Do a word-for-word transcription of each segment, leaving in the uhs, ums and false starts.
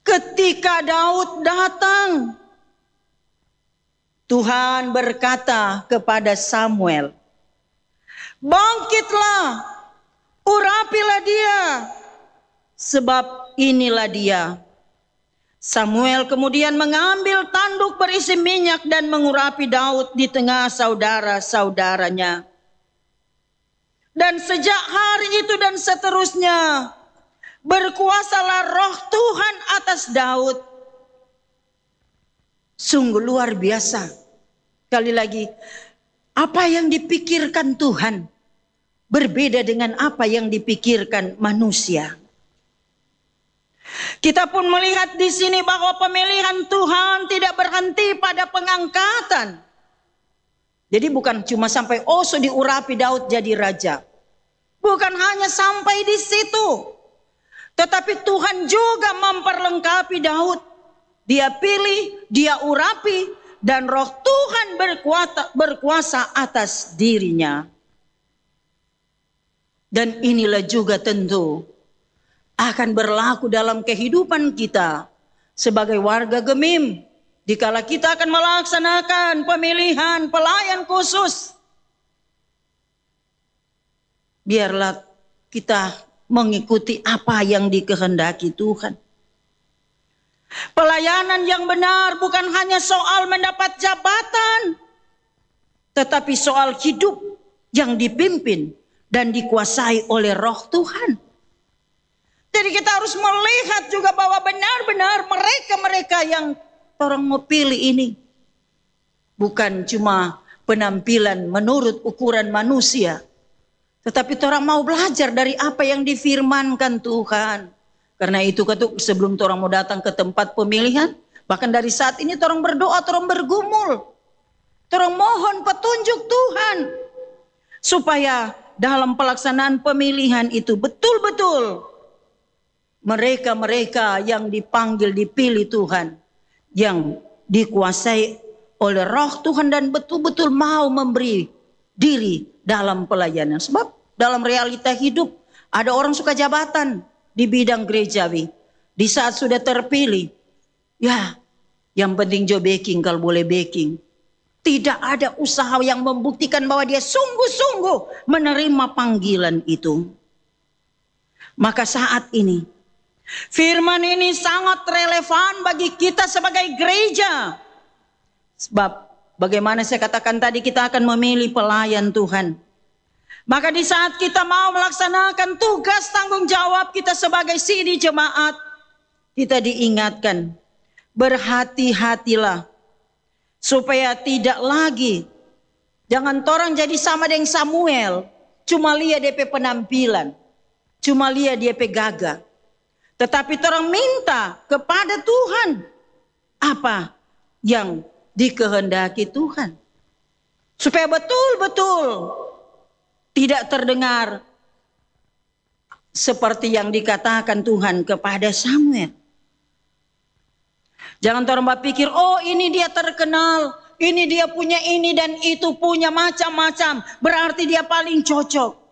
Ketika Daud datang, Tuhan berkata kepada Samuel, "Bangkitlah, urapilah dia, sebab inilah dia." Samuel kemudian mengambil tanduk berisi minyak dan mengurapi Daud di tengah saudara-saudaranya. Dan sejak hari itu dan seterusnya, berkuasalah roh Tuhan atas Daud. Sungguh luar biasa. Sekali lagi, apa yang dipikirkan Tuhan berbeda dengan apa yang dipikirkan manusia. Kita pun melihat di sini bahwa pemilihan Tuhan tidak berhenti pada pengangkatan. Jadi bukan cuma sampai oh so diurapi Daud jadi raja. Bukan hanya sampai di situ. Tetapi Tuhan juga memperlengkapi Daud. Dia pilih, dia urapi, dan roh Tuhan berkuasa, berkuasa atas dirinya. Dan inilah juga tentu akan berlaku dalam kehidupan kita sebagai warga Gemim. Dikala kita akan melaksanakan pemilihan pelayan khusus, biarlah kita mengikuti apa yang dikehendaki Tuhan. Pelayanan yang benar bukan hanya soal mendapat jabatan, tetapi soal hidup yang dipimpin dan dikuasai oleh roh Tuhan. Jadi kita harus melihat juga bahwa benar-benar mereka-mereka yang orang mau pilih ini bukan cuma penampilan menurut ukuran manusia, tetapi orang mau belajar dari apa yang difirmankan Tuhan. Karena itu ketuk sebelum orang mau datang ke tempat pemilihan, bahkan dari saat ini orang berdoa, orang bergumul, orang mohon petunjuk Tuhan supaya dalam pelaksanaan pemilihan itu betul-betul mereka-mereka yang dipanggil, dipilih Tuhan, yang dikuasai oleh roh Tuhan dan betul-betul mau memberi diri dalam pelayanan. Sebab dalam realita hidup ada orang suka jabatan di bidang gerejawi. Di saat sudah terpilih, ya yang penting jo backing kalau boleh backing. Tidak ada usaha yang membuktikan bahwa dia sungguh-sungguh menerima panggilan itu. Maka saat ini firman ini sangat relevan bagi kita sebagai gereja. Sebab bagaimana saya katakan tadi, kita akan memilih pelayan Tuhan. Maka di saat kita mau melaksanakan tugas tanggung jawab kita sebagai sidi jemaat, kita diingatkan, berhati-hatilah supaya tidak lagi, jangan orang jadi sama dengan Samuel, cuma lihat D P penampilan, cuma lihat dia pe gagah. Tetapi orang minta kepada Tuhan apa yang dikehendaki Tuhan. Supaya betul-betul tidak terdengar seperti yang dikatakan Tuhan kepada Samuel. Jangan orang berpikir, oh ini dia terkenal, ini dia punya ini dan itu punya macam-macam, berarti dia paling cocok.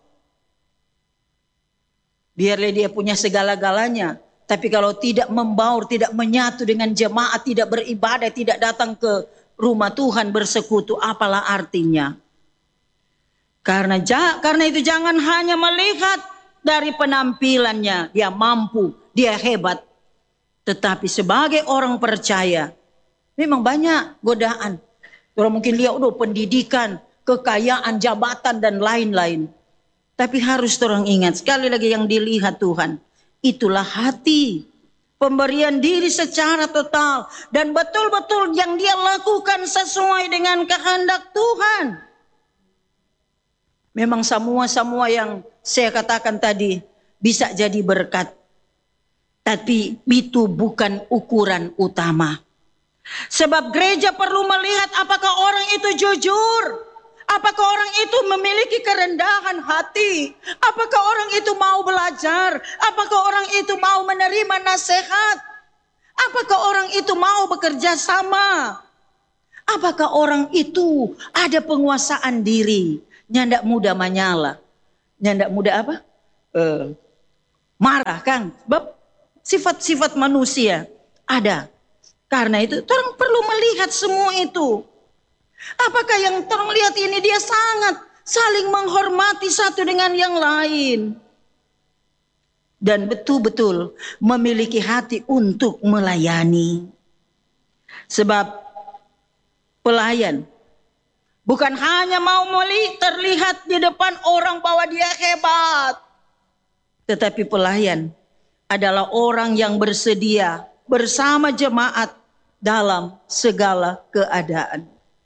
Biarlah dia punya segala-galanya, tapi kalau tidak membaur, tidak menyatu dengan jemaat, tidak beribadah, tidak datang ke rumah Tuhan bersekutu, apalah artinya? Karena karena itu jangan hanya melihat dari penampilannya, dia mampu, dia hebat. Tetapi sebagai orang percaya, memang banyak godaan. Orang mungkin lihat, udah pendidikan, kekayaan, jabatan, dan lain-lain. Tapi harus orang ingat, sekali lagi yang dilihat Tuhan, itulah hati. Pemberian diri secara total. Dan betul-betul yang dia lakukan sesuai dengan kehendak Tuhan. Memang semua-semua yang saya katakan tadi bisa jadi berkat. Tapi itu bukan ukuran utama. Sebab gereja perlu melihat apakah orang itu jujur. Apakah orang itu memiliki kerendahan hati? Apakah orang itu mau belajar? Apakah orang itu mau menerima nasihat? Apakah orang itu mau bekerja sama? Apakah orang itu ada penguasaan diri? Nyandak mudah menyala. Nyandak mudah apa? Uh, marah kan? Sebab sifat-sifat manusia ada. Karena itu orang perlu melihat semua itu. Apakah yang orang lihat ini dia sangat saling menghormati satu dengan yang lain. Dan betul-betul memiliki hati untuk melayani. Sebab pelayan bukan hanya mau terlihat di depan orang bahwa dia hebat. Tetapi pelayan adalah orang yang bersedia bersama jemaat dalam segala keadaan.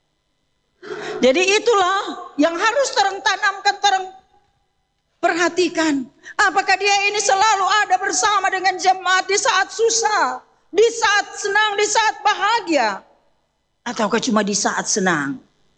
Jadi itulah yang harus terang tanamkan, terang perhatikan. Apakah dia ini selalu ada bersama dengan jemaat di saat susah, di saat senang, di saat bahagia, ataukah cuma di saat senang?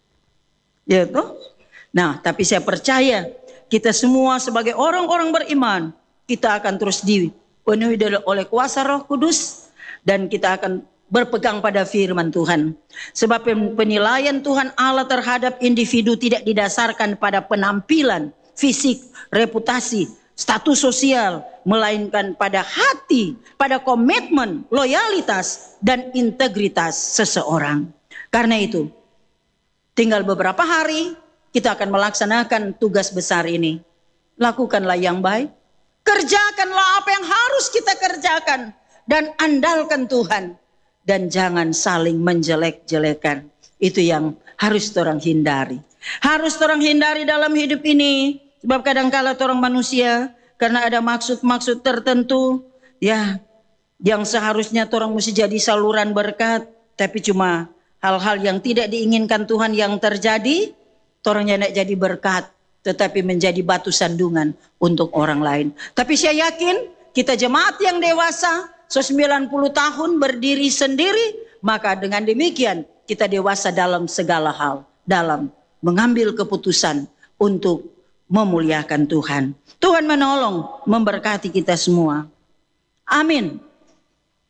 Ya toh? Nah, tapi saya percaya kita semua sebagai orang-orang beriman, kita akan terus dipenuhi oleh kuasa Roh Kudus dan kita akan berpegang pada firman Tuhan. Sebab penilaian Tuhan Allah terhadap individu tidak didasarkan pada penampilan, fisik, reputasi, status sosial, melainkan pada hati, pada komitmen, loyalitas, dan integritas seseorang. Karena itu, tinggal beberapa hari kita akan melaksanakan tugas besar ini. Lakukanlah yang baik, kerjakanlah apa yang harus kita kerjakan, dan andalkan Tuhan. Dan jangan saling menjelek-jelekan. Itu yang harus orang hindari. Harus orang hindari dalam hidup ini. Sebab kadang-kala orang manusia, karena ada maksud-maksud tertentu, ya, yang seharusnya orang mesti jadi saluran berkat, tapi cuma hal-hal yang tidak diinginkan Tuhan yang terjadi, orangnya tidak jadi berkat, tetapi menjadi batu sandungan untuk orang lain. Tapi saya yakin kita jemaat yang dewasa, sembilan puluh tahun berdiri sendiri, maka dengan demikian kita dewasa dalam segala hal, dalam mengambil keputusan untuk memuliakan Tuhan. Tuhan menolong, memberkati kita semua. Amin.